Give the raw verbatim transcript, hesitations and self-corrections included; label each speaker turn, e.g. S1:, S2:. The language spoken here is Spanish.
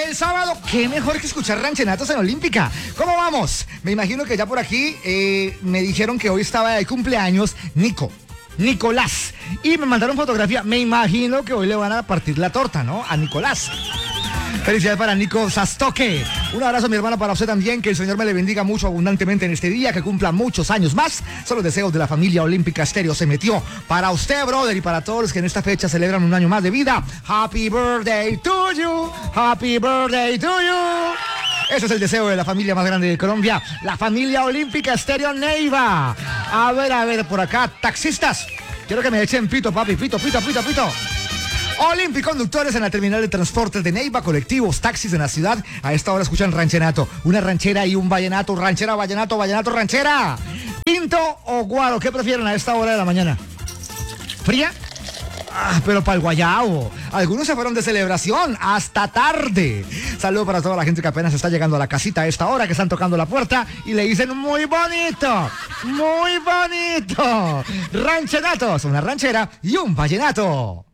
S1: el sábado, qué mejor que escuchar ranchenatos en Olímpica. ¿Cómo vamos? Me imagino que ya por aquí eh, me dijeron que hoy estaba de cumpleaños Nico. Nicolás. Y me mandaron fotografía. Me imagino que hoy le van a partir la torta, ¿no? A Nicolás. Felicidades para Nico Sastoque. Un abrazo, mi hermano, para usted también. Que el Señor me le bendiga mucho abundantemente en este día. Que cumpla muchos años más. Son los deseos de la familia Olímpica Estéreo. Se metió para usted, brother, y para todos los que en esta fecha celebran un año más de vida. Happy birthday to you. Happy birthday to you. Ese es el deseo de la familia más grande de Colombia, la familia Olímpica Estéreo Neiva. A ver, a ver, por acá, taxistas. Quiero que me echen pito, papi, pito, pito, pito, pito. Olímpico conductores en la terminal de transportes de Neiva, colectivos, taxis en la ciudad. A esta hora escuchan ranchenato, una ranchera y un vallenato, ranchera, vallenato, vallenato, ranchera. ¿Pinto o guaro? ¿Qué prefieren a esta hora de la mañana? ¿Fría? Ah, pero para el guayabo. Algunos se fueron de celebración hasta tarde. Saludos para toda la gente que apenas está llegando a la casita a esta hora, que están tocando la puerta y le dicen muy bonito, muy bonito. Ranchenatos, una ranchera y un vallenato.